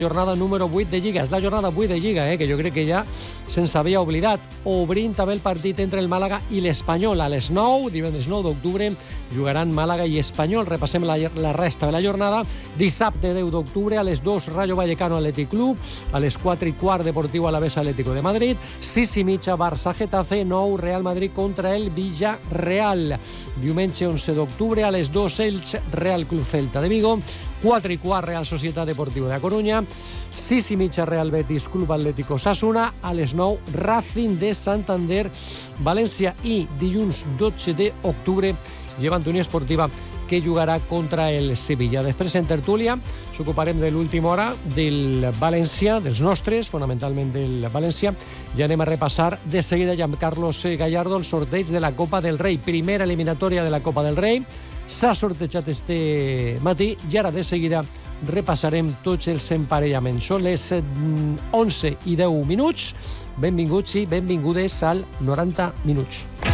jornada número 8 de Lliga. És la jornada 8 de Lliga, que jo crec que ja se'ns havia oblidat. Obrint també el partit entre el Màlaga i l'Espanyol. A les 9, divendres 9 d'octubre, jugaran Màlaga i Espanyol. Repassem la resta de la jornada. Dissabte 10 d'octubre, a les 2, Rayo Vallecano Atlètic Club. A les 4:15, Deportiu Alavés Atlético de Madrid. 6:30, Barça Getafe. 9, Real Madrid contra el Villarreal. Diumenge 11 d'octubre, a les 2, Elx Real Club Celta de Vigo. 4:15, Real Societat Deportiva de Coruña. 6:30, Real Betis Club Atlético Osasuna. A les 9, Racing de Santander València. I dilluns 12 d'octubre, Llevant Unió Esportiva, que jugarà contra el Sevilla. Després, en tertúlia, s'ocuparem de l'última hora del València, dels nostres, fonamentalment del València, i anem a repassar de seguida amb Carlos Gallardo el sorteig de la Copa del Rei. Primera eliminatòria de la Copa del Rei. S'ha sortejat este matí i ara de seguida repassarem tots els emparellaments. Són les 11:10. Benvinguts i benvingudes al 90 minuts.